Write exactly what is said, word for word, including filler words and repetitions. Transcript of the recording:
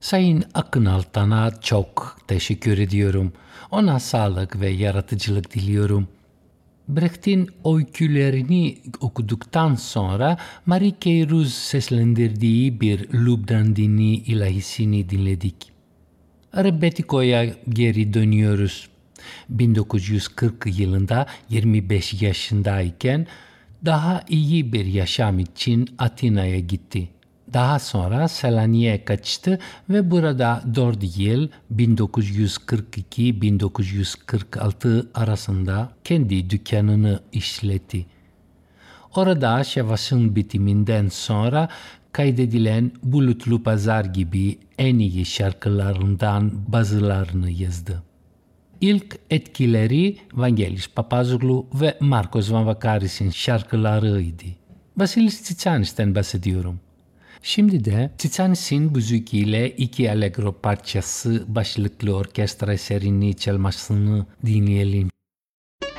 Sayın Akın Altan'a çok teşekkür ediyorum. Ona sağlık ve yaratıcılık diliyorum. Brecht'in öykülerini okuduktan sonra Marie Queiroz seslendirdiği bir Lubdan dini ilahisini dinledik. Rebetiko'ya geri dönüyoruz. bin dokuz yüz kırk yılında yirmi beş yaşındayken daha iyi bir yaşam için Atina'ya gitti. Daha sonra Selanik'e kaçtı ve burada dört yıl bin dokuz yüz kırk iki bin dokuz yüz kırk altı arasında kendi dükkanını işletti. Orada Şevas'ın bitiminden sonra kaydedilen Bulutlu Pazar gibi en iyi şarkılarından bazılarını yazdı. İlk etkileri Vangelis Papazoglou ve Marcos Van Vakaris'in şarkılarıydı. Vasilis Tsitsanis'ten bahsediyorum. Şimdi de Tsitsanis'in müziğiyle iki allegro parçası başlıklı orkestra eserini çalmasını dinleyelim.